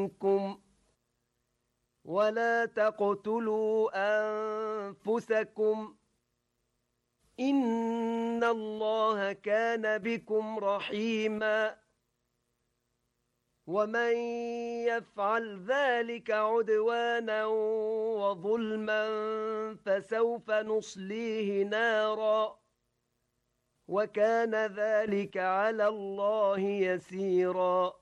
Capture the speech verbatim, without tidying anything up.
منكم ولا تقتلوا أنفسكم إن الله كان بكم رحيما ومن يفعل ذلك عدوانا وظلما فسوف نصليه نارا وكان ذلك على الله يسيرا